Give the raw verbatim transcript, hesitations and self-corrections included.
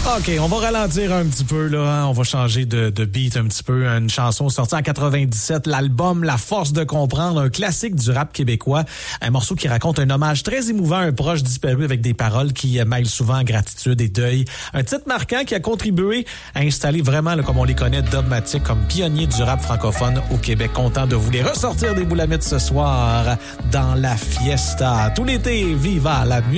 OK, on va ralentir un petit peu, là. Hein? On va changer de, de beat un petit peu. Une chanson sortie en quatre-vingt-dix-sept, l'album La Force de comprendre, un classique du rap québécois. Un morceau qui raconte un hommage très émouvant à un proche disparu avec des paroles qui mêlent souvent gratitude et deuil. Un titre marquant qui a contribué à installer vraiment, là, comme on les connaît, Dogmatic comme pionnier du rap francophone au Québec. Content de vous les ressortir des boulamites ce soir dans la fiesta. Tout l'été, viva la musique.